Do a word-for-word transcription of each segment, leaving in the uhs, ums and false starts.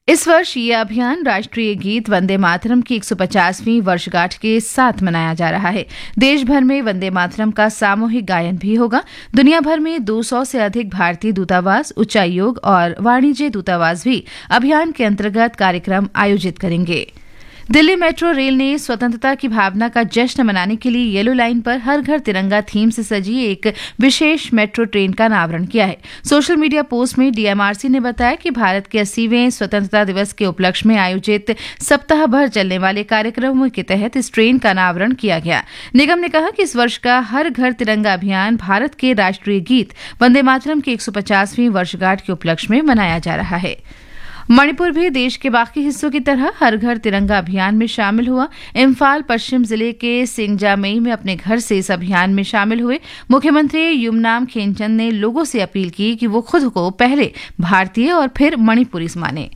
इस वर्ष ये अभियान राष्ट्रीय गीत वंदे मातरम की एक सौ पचासवीं वर्षगांठ के साथ मनाया जा रहा है। देश भर में वंदे मातरम का सामूहिक गायन भी होगा। दुनिया भर में दो सौ से अधिक भारतीय दूतावास, उच्चायोग और वाणिज्य दूतावास भी अभियान के अंतर्गत कार्यक्रम आयोजित करेंगे। दिल्ली मेट्रो रेल ने स्वतंत्रता की भावना का जश्न मनाने के लिए येलो लाइन पर हर घर तिरंगा थीम से सजी एक विशेष मेट्रो ट्रेन का अनावरण किया है। सोशल मीडिया पोस्ट में डीएमआरसी ने बताया कि भारत के अस्सीवें स्वतंत्रता दिवस के उपलक्ष्य में आयोजित सप्ताह भर चलने वाले कार्यक्रमों के तहत इस ट्रेन का अनावरण किया गया। निगम ने कहा कि इस वर्ष का हर घर तिरंगा अभियान भारत के राष्ट्रीय गीत वंदे मातरम की एक सौ पचासवीं वर्षगांठ के उपलक्ष्य में मनाया जा रहा है। मणिपुर भी देश के बाकी हिस्सों की तरह हर घर तिरंगा अभियान में शामिल हुआ। इम्फाल पश्चिम जिले के सिंगजामेई में अपने घर से इस अभियान में शामिल हुए मुख्यमंत्री युमनाम खेमचंद ने लोगों से अपील की कि वो खुद को पहले भारतीय और फिर मणिपुरी माने।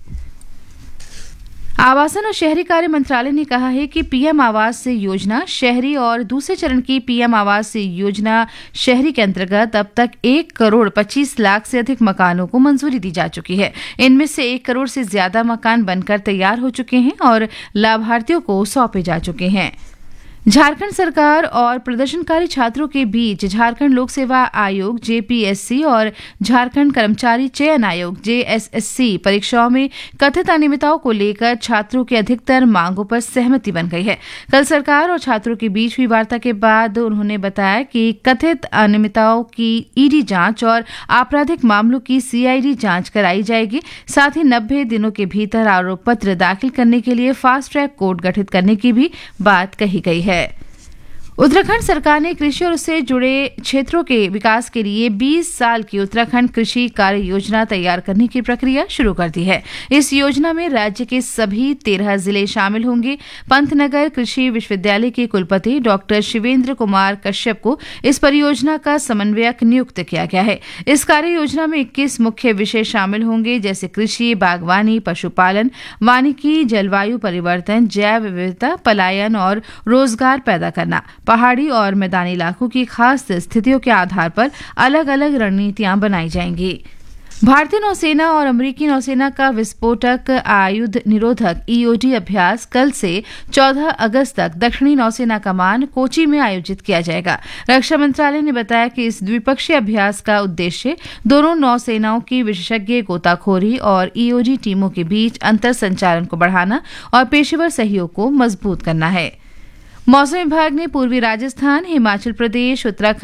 आवासन और शहरी कार्य मंत्रालय ने कहा है कि पीएम आवास योजना शहरी और दूसरे चरण की पीएम आवास योजना शहरी के अंतर्गत अब तक एक करोड़ पच्चीस लाख से अधिक मकानों को मंजूरी दी जा चुकी है। इनमें से एक करोड़ से ज्यादा मकान बनकर तैयार हो चुके हैं और लाभार्थियों को सौंपे जा चुके हैं। झारखंड सरकार और प्रदर्शनकारी छात्रों के बीच झारखंड लोक सेवा आयोग जेपीएससी और झारखंड कर्मचारी चयन आयोग जेएसएससी परीक्षाओं में कथित अनियमितताओं को लेकर छात्रों की अधिकतर मांगों पर सहमति बन गई है। कल सरकार और छात्रों के बीच हुई वार्ता के बाद उन्होंने बताया कि कथित अनियमितताओं की ईडी जांच और आपराधिक मामलों की सीआईडी जांच कराई जाएगी। साथ ही नब्बे दिनों के भीतर आरोप पत्र दाखिल करने के लिए फास्ट ट्रैक कोर्ट गठित करने की भी बात कही गई है। उत्तराखंड सरकार ने कृषि और उससे जुड़े क्षेत्रों के विकास के लिए बीस साल की उत्तराखंड कृषि कार्य योजना तैयार करने की प्रक्रिया शुरू कर दी है। इस योजना में राज्य के सभी तेरह जिले शामिल होंगे। पंतनगर कृषि विश्वविद्यालय के कुलपति डॉक्टर शिवेंद्र कुमार कश्यप को इस परियोजना का समन्वयक नियुक्त किया गया है। इस कार्य योजना में इक्कीस मुख्य विषय शामिल होंगे, जैसे कृषि, बागवानी, पशुपालन, वानिकी, जलवायु परिवर्तन, जैव विविधता, पलायन और रोजगार पैदा करना। पहाड़ी और मैदानी इलाकों की खास स्थितियों के आधार पर अलग अलग रणनीतियां बनाई जाएंगी। भारतीय नौसेना और अमेरिकी नौसेना का विस्फोटक आयुध निरोधक ईओडी अभ्यास कल से चौदह अगस्त तक दक्षिणी नौसेना कमान कोची में आयोजित किया जाएगा। रक्षा मंत्रालय ने बताया कि इस द्विपक्षीय अभ्यास का उद्देश्य दोनों नौसेनाओं की विशेषज्ञ गोताखोरी और ईओडी टीमों के बीच अंतर संचालन को बढ़ाना और पेशेवर सहयोग को मजबूत करना है। मौसम विभाग ने पूर्वी राजस्थान, हिमाचल प्रदेश, उत्तराखंड